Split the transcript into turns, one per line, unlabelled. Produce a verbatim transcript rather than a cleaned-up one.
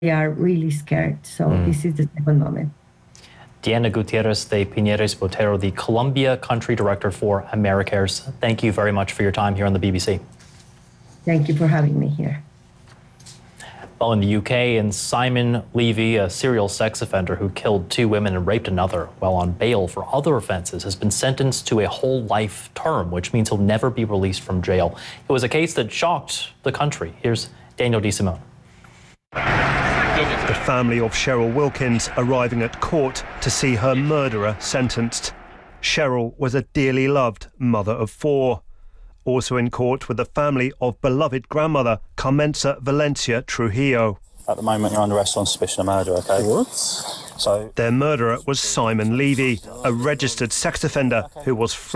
are really scared. So
Mm.
this is the second moment.
Diana Gutierrez de Piñeres Botero, the Colombia Country Director for Americares. Thank you very much for your time here on the B B C.
Thank you for having me here.
Well, in the U K, and Simon Levy, a serial sex offender who killed two women and raped another while on bail for other offenses, has been sentenced to a whole life term, which means he'll never be released from jail. It was a case that shocked the country. Here's Daniel DeSimone.
The family of Cheryl Wilkins arriving at court to see her murderer sentenced. Cheryl was a dearly loved mother of four. Also in court with the family of beloved grandmother Carmenza Valencia Trujillo.
At the moment, you're under arrest on suspicion of murder, OK? What? So
their murderer was Simon Levy, a registered sex offender who was free